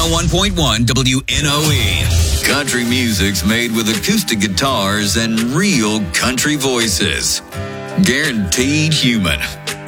101.1 WNOE. Country music's made with acoustic guitars and real country voices. Guaranteed human.